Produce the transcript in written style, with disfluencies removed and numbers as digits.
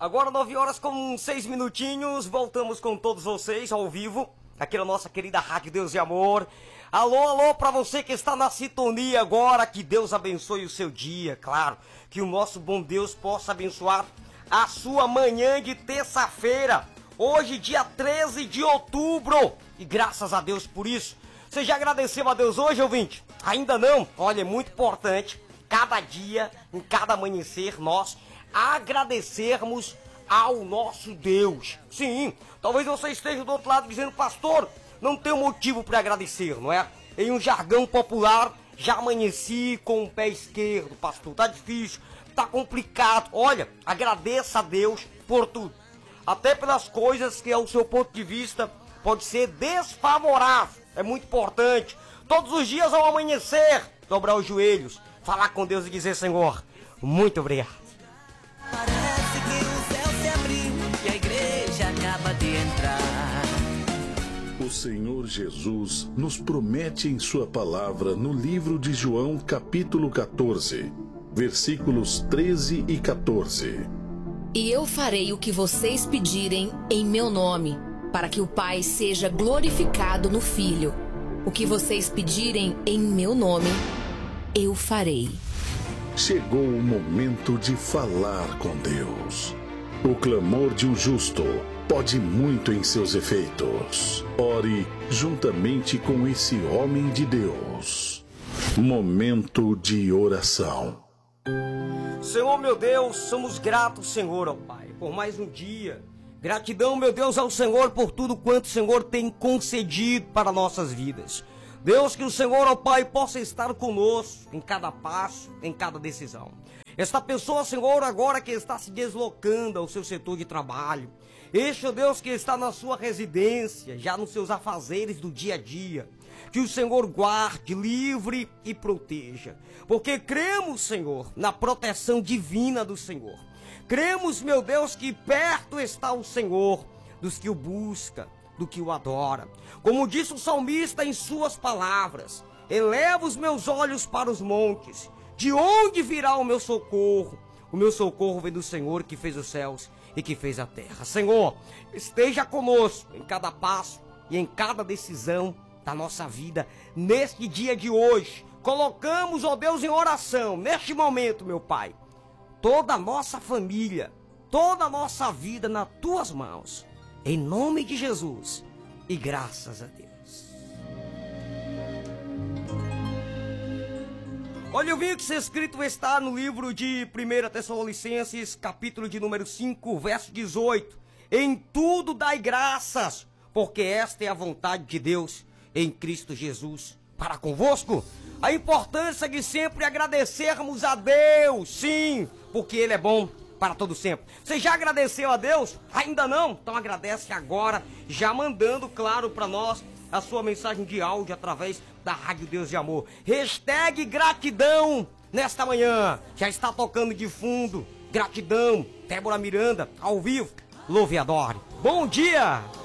Agora 9 horas com 6 minutinhos, voltamos com todos vocês ao vivo, aqui na nossa querida Rádio Deus e Amor. Alô, alô pra você que está na sintonia agora, que Deus abençoe o seu dia, claro, que o nosso bom Deus possa abençoar a sua manhã de terça-feira, hoje dia 13 de outubro, e graças a Deus por isso. Você já agradeceu a Deus hoje, ouvinte? Ainda não? Olha, é muito importante, cada dia, em cada amanhecer, nós agradecermos ao nosso Deus. Sim, talvez você esteja do outro lado dizendo, pastor, não tem motivo para agradecer, não é? Em um jargão popular, já amanheci com o pé esquerdo, pastor, tá difícil, tá complicado. Olha, agradeça a Deus por tudo, até pelas coisas que ao seu ponto de vista pode ser desfavorável. É muito importante, todos os dias ao amanhecer, dobrar os joelhos, falar com Deus e dizer, Senhor, muito obrigado. Parece que o céu se abriu e a igreja acaba de entrar. O Senhor Jesus nos promete em sua palavra no livro de João, capítulo 14, versículos 13 e 14. E eu farei o que vocês pedirem em meu nome, para que o Pai seja glorificado no Filho. O que vocês pedirem em meu nome, eu farei. Chegou o momento de falar com Deus. O clamor de um justo pode muito em seus efeitos. Ore juntamente com esse homem de Deus. Momento de oração. Senhor, meu Deus, somos gratos, Senhor, ó Pai, por mais um dia. Gratidão, meu Deus, ao Senhor por tudo quanto o Senhor tem concedido para nossas vidas. Deus, que o Senhor, ó Pai, possa estar conosco em cada passo, em cada decisão. Esta pessoa, Senhor, agora que está se deslocando ao seu setor de trabalho. Este, ó Deus, que está na sua residência, já nos seus afazeres do dia a dia. Que o Senhor guarde, livre e proteja. Porque cremos, Senhor, na proteção divina do Senhor. Cremos, meu Deus, que perto está o Senhor dos que o buscam, do que o adora. Como disse o salmista em suas palavras, eleva os meus olhos para os montes, de onde virá o meu socorro? O meu socorro vem do Senhor que fez os céus e que fez a terra. Senhor, esteja conosco em cada passo e em cada decisão da nossa vida, neste dia de hoje. Colocamos, ó Deus, em oração, neste momento, meu Pai, toda a nossa família, toda a nossa vida nas tuas mãos. Em nome de Jesus, e graças a Deus. Olha, eu vi que isso escrito está no livro de 1 Tessalonicenses, capítulo de número 5, verso 18. Em tudo dai graças, porque esta é a vontade de Deus em Cristo Jesus para convosco. A importância de sempre agradecermos a Deus, sim, porque Ele é bom para todo sempre. Você já agradeceu a Deus? Ainda não? Então agradece agora, já mandando, claro, para nós a sua mensagem de áudio através da Rádio Deus de Amor. Hashtag gratidão nesta manhã. Já está tocando de fundo. Gratidão. Débora Miranda, ao vivo. Louve e adore. Bom dia!